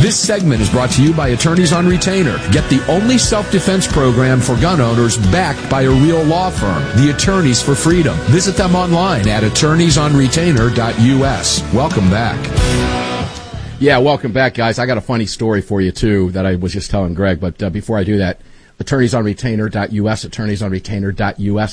This segment is brought to you by Attorneys on Retainer. Get the only self-defense program for gun owners backed by a real law firm, the Attorneys for Freedom. Visit them online at attorneysonretainer.us. Welcome back. Yeah, welcome back, guys. I got a funny story for you, too, that I was just telling Greg. But before I do that, attorneysonretainer.us, attorneysonretainer.us,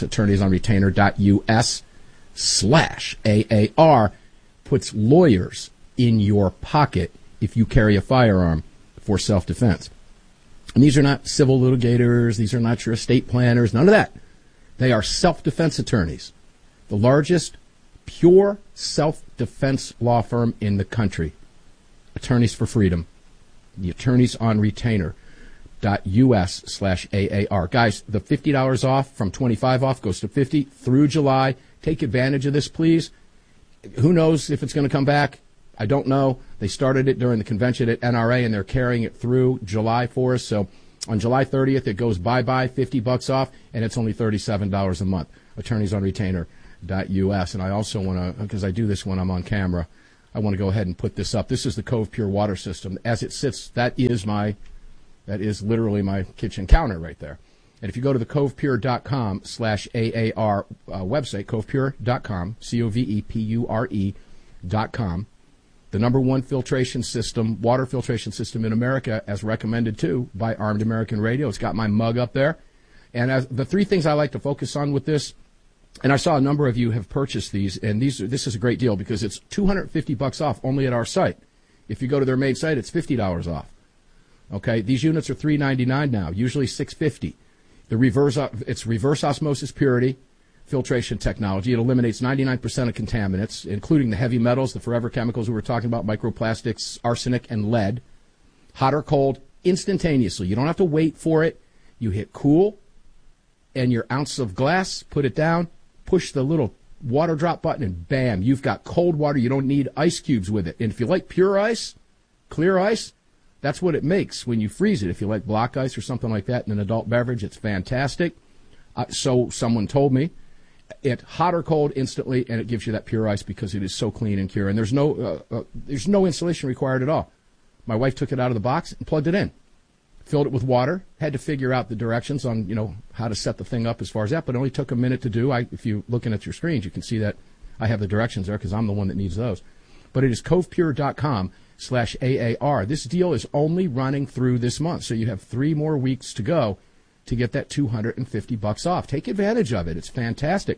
attorneysonretainer.us/AAR puts lawyers in your pocket if you carry a firearm for self-defense. And these are not civil litigators. These are not your estate planners. None of that. They are self-defense attorneys. The largest pure self-defense law firm in the country. Attorneys for Freedom. The Attorneys on Retainer.us/AAR. Guys, the $50 off from $25 off goes to $50 through July. Take advantage of this, please. Who knows if it's going to come back? I don't know. They started it during the convention at NRA, and they're carrying it through July for us. So on July 30th, it goes bye-bye, $50 off, and it's only $37 a month. Attorneysonretainer.us. And I also want to, because I do this when I'm on camera, I want to go ahead and put this up. This is the Cove Pure water system. As it sits, that is literally my kitchen counter right there. And if you go to the covepure.com/AAR website, covepure.com, COVEPURE.com, the number one filtration system, water filtration system in America, as recommended, too, by Armed American Radio. It's got my mug up there. And as the three things I like to focus on with this, and I saw a number of you have purchased these, and this is a great deal because it's $250 off only at our site. If you go to their main site, it's $50 off. Okay, these units are $399 now, usually $650. It's reverse osmosis purity filtration technology. It eliminates 99% of contaminants, including the heavy metals, the forever chemicals we were talking about, microplastics, arsenic, and lead. Hot or cold, instantaneously. You don't have to wait for it. You hit cool, and your ounce of glass, put it down, push the little water drop button, and bam, you've got cold water. You don't need ice cubes with it. And if you like pure ice, clear ice, that's what it makes when you freeze it. If you like block ice or something like that in an adult beverage, it's fantastic. So someone told me. It hot or cold instantly, and it gives you that pure ice because it is so clean and pure. And there's no installation required at all. My wife took it out of the box and plugged it in, filled it with water, had to figure out the directions on how to set the thing up as far as that, but it only took a minute to do. If you're looking at your screens, you can see that I have the directions there because I'm the one that needs those. But it is covepure.com/AAR. This deal is only running through this month, so you have 3 more weeks to go to get that $250 off. Take advantage of it. It's fantastic.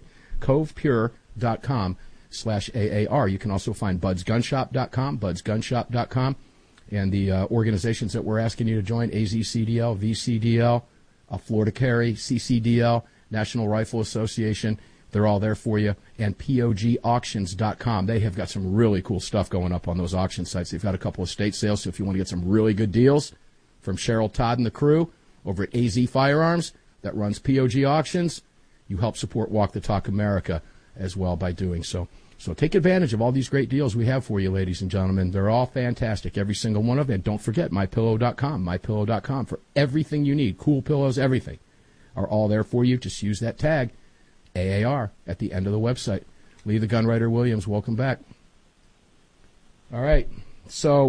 covepure.com/AAR. You can also find budsgunshop.com, and the organizations that we're asking you to join, AZCDL, VCDL, Florida Carry, CCDL, National Rifle Association. They're all there for you. And POGauctions.com. They have got some really cool stuff going up on those auction sites. They've got a couple of state sales, so if you want to get some really good deals from Cheryl Todd and the crew over at AZ Firearms that runs POG Auctions, you help support Walk the Talk America as well by doing so. So take advantage of all these great deals we have for you, ladies and gentlemen. They're all fantastic, every single one of them. And don't forget MyPillow.com for everything you need. Cool pillows, everything are all there for you. Just use that tag, AAR, at the end of the website. Lee the Gunwriter Williams, welcome back. All right, so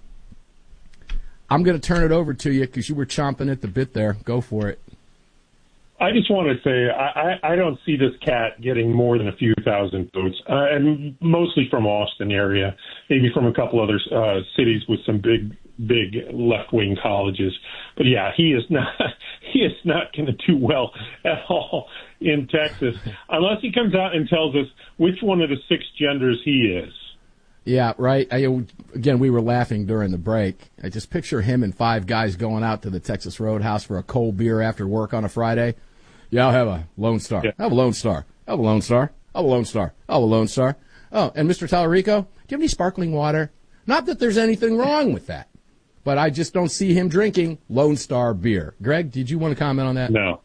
I'm going to turn it over to you because you were chomping at the bit there. Go for it. I just want to say I don't see this cat getting more than a few thousand votes, and mostly from Austin area, maybe from a couple other cities with some big left-wing colleges. But yeah, he is not going to do well at all in Texas unless he comes out and tells us which one of the 6 genders he is. Yeah, right. Again, we were laughing during the break. I just picture him and 5 guys going out to the Texas Roadhouse for a cold beer after work on a Friday. Yeah, I'll have a Lone Star. Yeah. I'll have a Lone Star. I'll have a Lone Star. I'll have a Lone Star. I'll have a Lone Star. Oh, and Mr. Tallarico, do you have any sparkling water? Not that there's anything wrong with that, but I just don't see him drinking Lone Star beer. Greg, did you want to comment on that? No.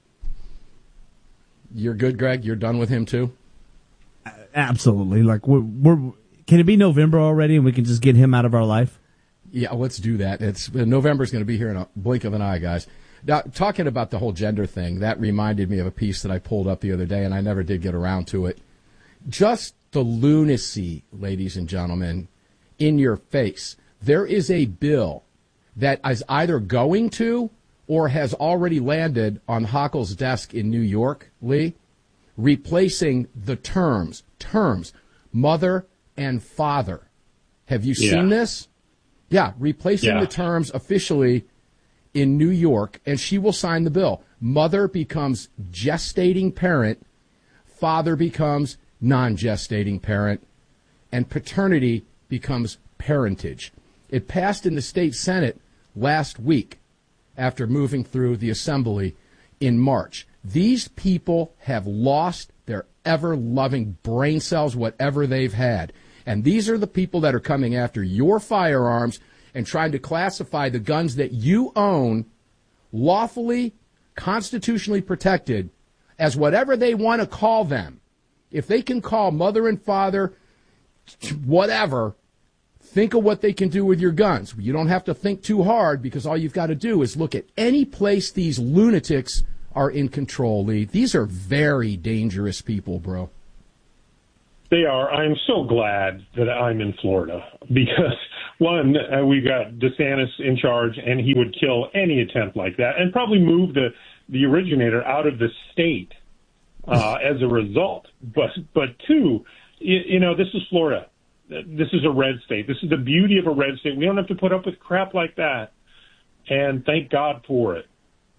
You're good, Greg? You're done with him, too? Absolutely. Like, we're can it be November already and we can just get him out of our life? Yeah, let's do that. November's going to be here in a blink of an eye, guys. Now, talking about the whole gender thing, that reminded me of a piece that I pulled up the other day, and I never did get around to it. Just the lunacy, ladies and gentlemen, in your face. There is a bill that is either going to or has already landed on Hochul's desk in New York, Lee, replacing the terms, mother and father. Have you seen this? Yeah, replacing the terms officially in New York, and she will sign the bill. Mother becomes gestating parent, father becomes non-gestating parent, and paternity becomes parentage. It passed in the state Senate last week after moving through the Assembly in March. These people have lost their ever-loving brain cells, whatever they've had. And these are the people that are coming after your firearms and trying to classify the guns that you own, lawfully, constitutionally protected, as whatever they want to call them. If they can call mother and father whatever, think of what they can do with your guns. You don't have to think too hard, because all you've got to do is look at any place these lunatics are in control, Lee. These are very dangerous people, bro. They are. I'm so glad that I'm in Florida because, one, we've got DeSantis in charge, and he would kill any attempt like that and probably move the originator out of the state as a result. But two, this is Florida. This is a red state. This is the beauty of a red state. We don't have to put up with crap like that, and thank God for it.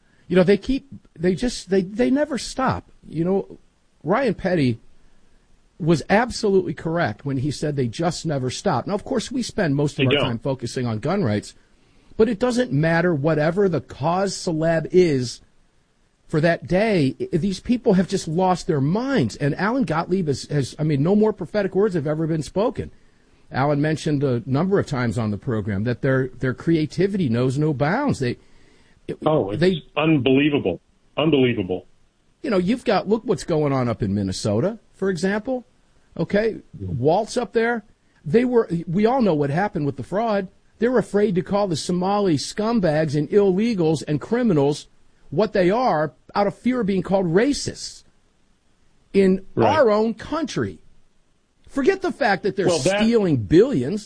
They never stop. Ryan Petty was absolutely correct when he said they just never stop. Now, of course, we spend most of our time focusing on gun rights, but it doesn't matter whatever the cause celeb is for that day. These people have just lost their minds. And Alan Gottlieb has no more prophetic words have ever been spoken. Alan mentioned a number of times on the program that their creativity knows no bounds. It's unbelievable. Unbelievable. Look what's going on up in Minnesota, for example. Okay, Waltz up there. We all know what happened with the fraud. They're afraid to call the Somali scumbags and illegals and criminals what they are out of fear of being called racists in our own country. Forget the fact that they're stealing billions.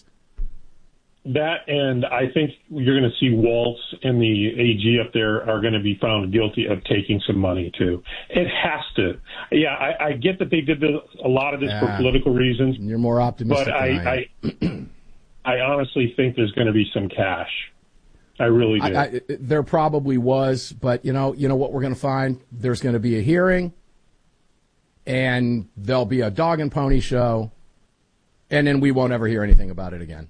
That, and I think you're going to see Waltz and the AG up there are going to be found guilty of taking some money, too. It has to. Yeah, I get that they did a lot of this for political reasons. You're more optimistic than I honestly think there's going to be some cash. I really do. There probably was, but you know what we're going to find? There's going to be a hearing, and there'll be a dog and pony show, and then we won't ever hear anything about it again.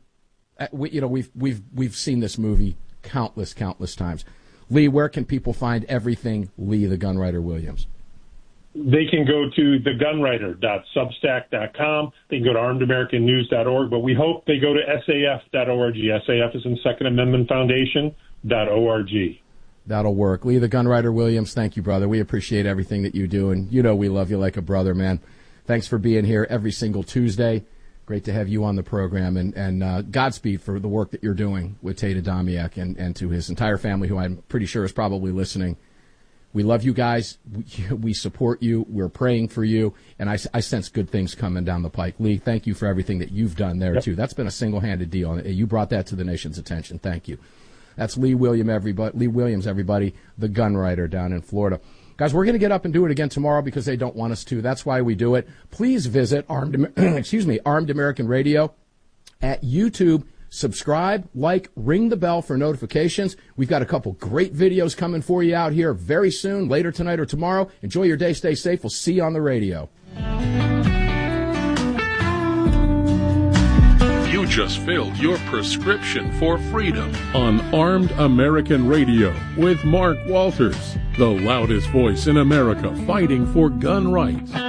We've seen this movie countless times. Lee, where can people find everything Lee the Gunwriter Williams? They can go to thegunwriter.substack.com. They can go to armedamericannews.org, but we hope they go to saf.org. SAF is in Second Amendment Foundation.org. That'll work. Lee the Gunwriter Williams, thank you, brother. We appreciate everything that you do, and we love you like a brother, man. Thanks for being here every single Tuesday. Great to have you on the program, and Godspeed for the work that you're doing with Tate Adamiak and to his entire family, who I'm pretty sure is probably listening. We love you guys. We support you. We're praying for you, and I sense good things coming down the pike. Lee, thank you for everything that you've done there, too. That's been a single-handed deal. You brought that to the nation's attention. Thank you. That's Lee Williams, everybody, the Gunwriter down in Florida. Guys, we're going to get up and do it again tomorrow because they don't want us to. That's why we do it. Please visit Armed American Radio at YouTube. Subscribe, like, ring the bell for notifications. We've got a couple great videos coming for you out here very soon, later tonight or tomorrow. Enjoy your day. Stay safe. We'll see you on the radio. You just filled your prescription for freedom on Armed American Radio with Mark Walters, the loudest voice in America fighting for gun rights.